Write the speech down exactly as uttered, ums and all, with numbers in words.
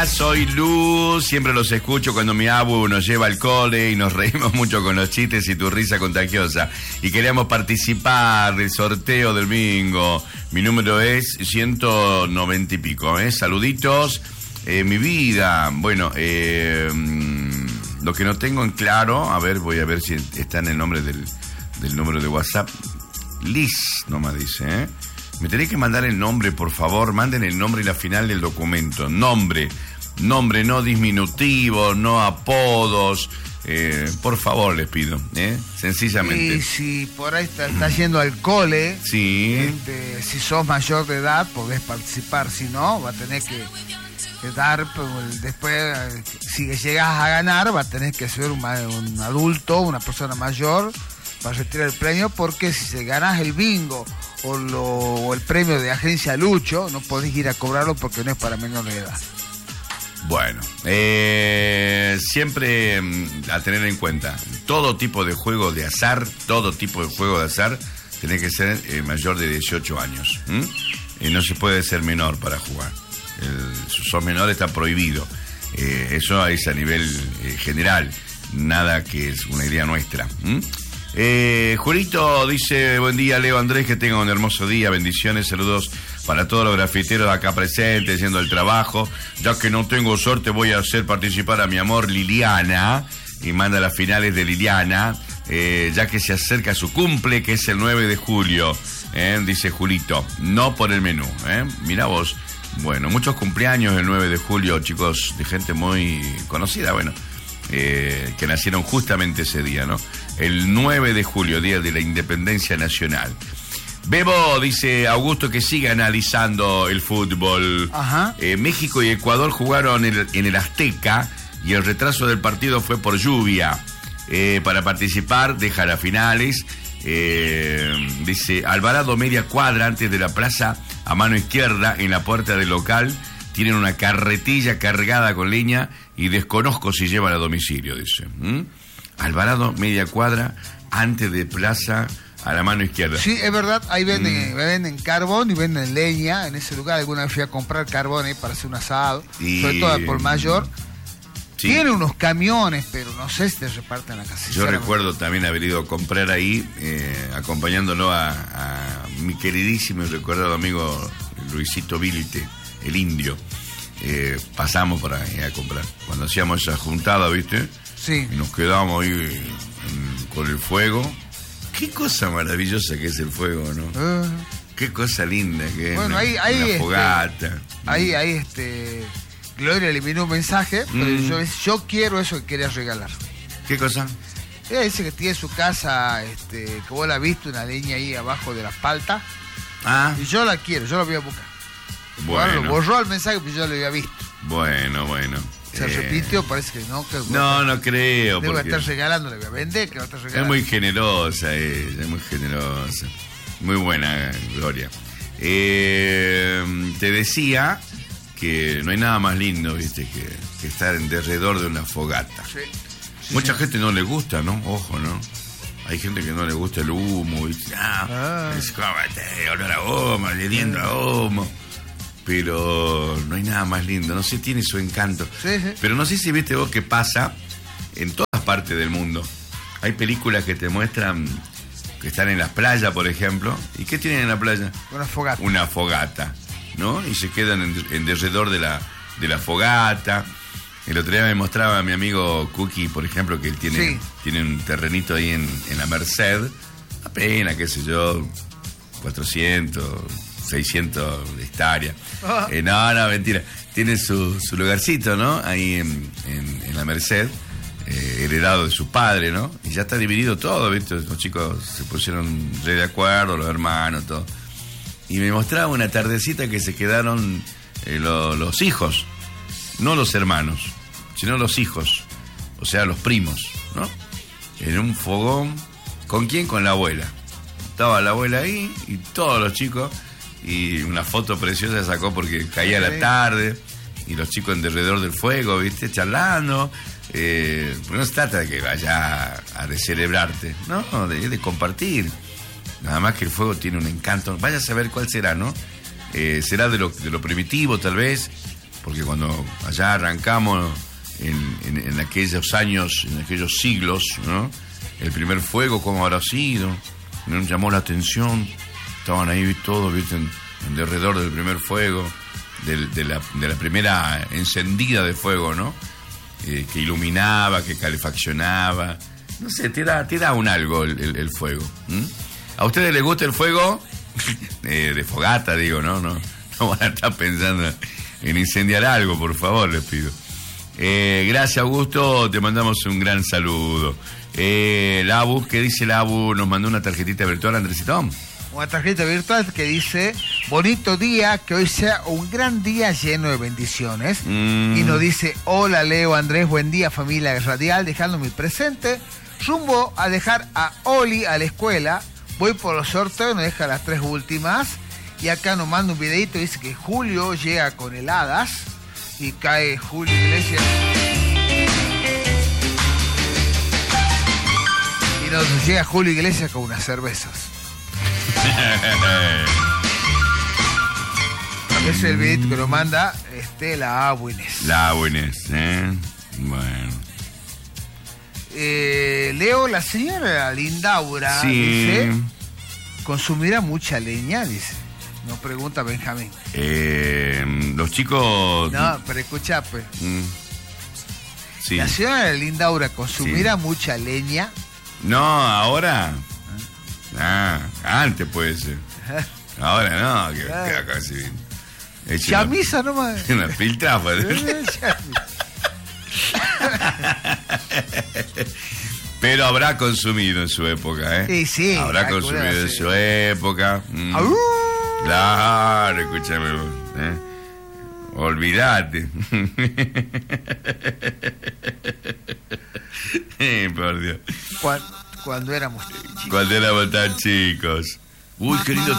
Hola, soy Luz, siempre los escucho cuando mi abu nos lleva al cole y nos reímos mucho con los chistes y tu risa contagiosa. Y queríamos participar del sorteo del bingo. Mi número es ciento noventa y pico, ¿eh? Saluditos, eh, mi vida. Bueno, eh, lo que no tengo en claro, a ver, voy a ver si está en el nombre del, del número de WhatsApp. Liz, nomás dice, ¿eh? Me tenéis que mandar el nombre, por favor. Manden el nombre y la final del documento. Nombre, nombre, no diminutivo, no apodos. Eh, por favor, les pido, ¿eh? Sencillamente. Y si por ahí está, está yendo al cole, sí. este, si sos mayor de edad, podés participar. Si no, va a tener que, que dar, pues, después, si llegas a ganar, va a tener que ser un, un adulto, una persona mayor, para retirar el premio, porque si se ganas el bingo o, lo, o el premio de Agencia Lucho, no podés ir a cobrarlo porque no es para menores de edad. Bueno, eh, siempre a tener en cuenta, todo tipo de juego de azar, todo tipo de juego de azar, tiene que ser eh, mayor de dieciocho años. ¿Mm? Y no se puede ser menor para jugar. El, si sos menor está prohibido. Eh, eso es a nivel eh, general, nada que es una idea nuestra. ¿Mm? Eh, Julito dice, buen día Leo Andrés, que tenga un hermoso día, bendiciones, saludos para todos los grafiteros acá presentes, haciendo el trabajo, ya que no tengo suerte voy a hacer participar a mi amor Liliana, y manda las finales de Liliana, eh, ya que se acerca su cumple, que es el nueve de julio, eh, dice Julito, no por el menú, eh, mira vos, bueno, muchos cumpleaños el nueve de julio, chicos, de gente muy conocida, bueno, eh, que nacieron justamente ese día, ¿no? El nueve de julio, día de la Independencia Nacional. Bebo, dice Augusto, que sigue analizando el fútbol. Ajá. Eh, México y Ecuador jugaron en el, en el Azteca y el retraso del partido fue por lluvia. Eh, para participar, deja las finales. Eh, dice Alvarado, media cuadra antes de la plaza, a mano izquierda, en la puerta del local. Tienen una carretilla cargada con leña y desconozco si llevan a domicilio, dice. ¿Mm? Alvarado, media cuadra, antes de plaza, a la mano izquierda. Sí, es verdad, ahí venden, mm. venden carbón y venden leña en ese lugar. Alguna vez fui a comprar carbón eh, para hacer un asado, y... sobre todo por mayor. Sí. Tiene unos camiones, pero no sé si te reparten la casa. Yo recuerdo también haber ido a comprar ahí, eh, acompañándolo a, a mi queridísimo y recordado amigo Luisito Vilte, el indio. Eh, pasamos por ahí a comprar. Cuando hacíamos esa juntada, ¿viste? Sí. Y nos quedábamos ahí en, con el fuego. Qué cosa maravillosa que es el fuego, ¿no? Uh, Qué cosa linda que es. Bueno, ahí, ahí una este, fogata. Ahí, ahí, este... Gloria eliminó un mensaje, pero mm. yo, yo quiero eso que quería regalar. ¿Qué cosa? Ella dice que tiene su casa, este, que vos la viste, una leña ahí abajo de la palta. Ah. Y yo la quiero, yo la voy a buscar. Bueno. Bueno, borró el mensaje, pero yo lo había visto. Bueno, bueno. ¿Se eh... repitió? Parece que no. Que no, no creo. Debo estar regalando, le voy a vender, que va a estar regalando. Es muy generosa ella, es muy generosa. Muy buena, Gloria. Eh, te decía que no hay nada más lindo, viste, que, que estar en derredor de una fogata. Sí. Sí, Mucha sí. gente no le gusta, ¿no? Ojo, ¿no? Hay gente que no le gusta el humo, ¿viste? Ah, ah. Es como, olor a humo, oliendo a humo. Pero no hay nada más lindo, no sé, tiene su encanto. Sí, sí. Pero no sé si viste vos qué pasa en todas partes del mundo. Hay películas que te muestran que están en las playas, por ejemplo. ¿Y qué tienen en la playa? Una fogata. Una fogata, ¿no? Y se quedan en, en derredor de la, de la fogata. El otro día me mostraba a mi amigo Cookie, por ejemplo, que él tiene, sí. tiene un terrenito ahí en, en la Merced. Apenas, qué sé yo, cuatrocientos... seiscientos hectáreas. Oh. Eh, no, no, mentira. Tiene su, su lugarcito, ¿no? Ahí en, en, en la Merced, eh, heredado de su padre, ¿no? Y ya está dividido todo, ¿viste? Los chicos se pusieron re de acuerdo, los hermanos, todo. Y me mostraba una tardecita que se quedaron eh, lo, los hijos, no los hermanos, sino los hijos, o sea, los primos, ¿no? En un fogón. ¿Con quién? Con la abuela. Estaba la abuela ahí y todos los chicos. Y una foto preciosa sacó porque caía la tarde y los chicos en derredor del fuego, ¿viste? Charlando. Eh, porque no se trata de que vaya a descerebrarte, no, de, de compartir. Nada más que el fuego tiene un encanto. Vaya a saber cuál será, ¿no? Eh, será de lo, de lo primitivo, tal vez, porque cuando allá arrancamos en, en, en aquellos años, en aquellos siglos, ¿no? El primer fuego, ¿cómo habrá sido? Nos llamó la atención, estaban ahí todos, ¿viste? En, en derredor del primer fuego, del, de, la, de la primera encendida de fuego, ¿no? Eh, que iluminaba, que calefaccionaba. No sé, te da, te da un algo el, el, el fuego. ¿Mm? ¿A ustedes les gusta el fuego? eh, de fogata, digo, ¿no? No, no van a estar pensando en incendiar algo, por favor, les pido. Eh, gracias, Augusto, te mandamos un gran saludo. Eh, Labu, ¿qué dice Labu? Nos mandó una tarjetita virtual, Andresito. Una tarjeta virtual que dice: bonito día, que hoy sea un gran día lleno de bendiciones. Mm. Y nos dice: hola Leo, Andrés, buen día familia radial, dejando mi presente, rumbo a dejar a Oli a la escuela, voy por los sorteos, nos deja las tres últimas, y acá nos manda un videito, dice que Julio llega con heladas, y cae Julio Iglesias. Y nos llega Julio Iglesias con unas cervezas. Ese es el videito que nos manda este, la Abuines. La Abuines, ¿eh? Bueno. Eh, Leo, la señora Lindaura, sí, dice: ¿consumirá mucha leña? Dice. Nos pregunta Benjamín. Eh, los chicos... No, pero escucha, pues. Mm. Sí. ¿La señora Lindaura consumirá sí. mucha leña? No, ahora... Ah, antes puede ser. Ahora no, que queda casi... Chamisa nomás. Una filtrafa. Pero habrá consumido en su época, ¿eh? Sí, sí. Habrá consumido en su época. Mm. Claro, escúchame, ¿eh? Olvídate. eh, por Dios. Cuando, cuando éramos chicos. Cuando éramos tan chicos. Uy, querido.